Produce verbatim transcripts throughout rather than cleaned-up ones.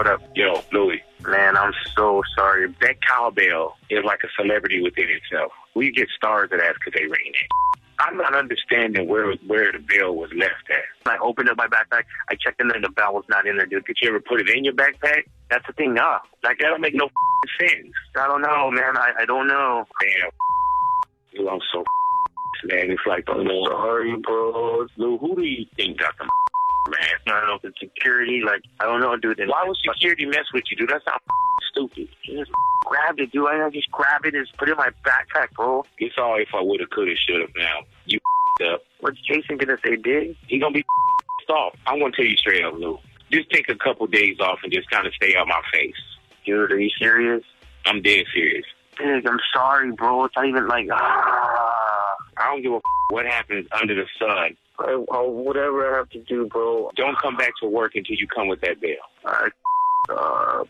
What up? Yo, Louis. Man, I'm so sorry. That cowbell is like a celebrity within itself. We get stars of that because they ring it. I'm not understanding where where the bell was left at. I opened up my backpack. I checked in there. The bell was not in there, dude. Did you ever put it in your backpack? That's the thing, nah. Like, that don't make no sense. I don't know, man. I, I don't know. Damn. Dude, I'm so man. It's like, I'm oh, sorry, bro. Lou, who do you think got the man? I don't know if it's security. Like, I don't know, dude. Why would security mess with you, dude? That sounds stupid. You just grabbed it, dude. I just grabbed it and just put it in my backpack, bro. It's all if I woulda, coulda, shoulda. Now you up. What's Jason gonna say, dig? He gonna be off. I'm gonna tell you straight up, Lou. Just take a couple days off and just kind of stay out my face. Dude, are you serious? I'm dead serious. Dig, I'm sorry, bro. It's not even like, ah. I don't give a what happens under the sun. I, I'll, whatever I have to do, bro. Don't come back to work until you come with that bell. I, uh,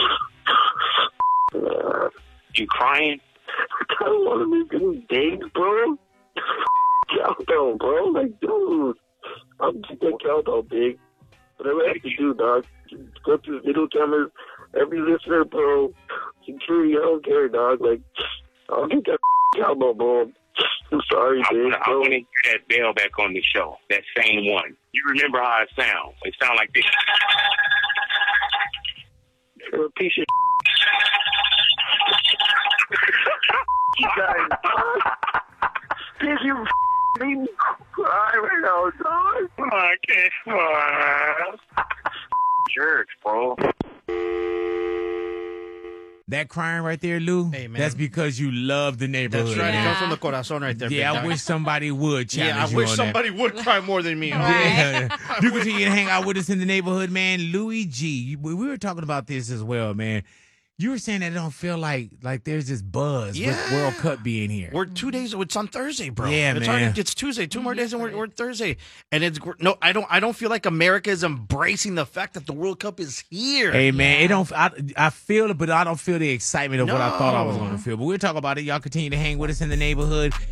uh, you crying? I don't want to make any days, bro. Countdown, bro. Like, dude. I'm just a countdown, big. Whatever I have to do, dog. Go through the video cameras. Every listener, bro. Security, I don't care, dog. Like, I'll get that countdown, bro. I'm sorry, I big, wanna, I bro. want to hear that bell back on the show. That same one. You remember how it sounds? It sounds like this. You're a piece of you guys, dog. Did you made me cry right now, dog? Oh, I can't. Oh. Jerks, bro. That crying right there, Lou, hey, man. That's because you love the neighborhood. That's right. Yeah. It comes from the corazón right there. Yeah, big I dog. wish somebody would challenge Yeah, I you wish on somebody that. would cry more than me. Huh? Yeah. You continue to hang out with us in the neighborhood, man. Louis G. We we were talking about this as well, man. You were saying that it don't feel like like there's this buzz Yeah. with World Cup being here. We're two days. It's on Thursday, bro. Yeah, it's man. Already, it's Tuesday. Two more days, and we're, we're Thursday. And it's gr- no. I don't. I don't feel like America is embracing the fact that the World Cup is here. Hey man, it don't. I, I feel it, but I don't feel the excitement of what I thought I was No. going to feel. But we'll talk about it. Y'all continue to hang with us in the neighborhood.